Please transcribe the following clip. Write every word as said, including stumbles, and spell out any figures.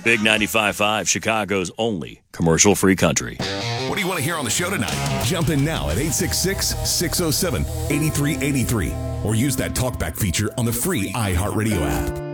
Big ninety-five point five, Chicago's only commercial-free country. What do you want to hear on the show tonight? Jump in now at eight six six, six oh seven, eight three eight three or use that talkback feature on the free iHeartRadio app.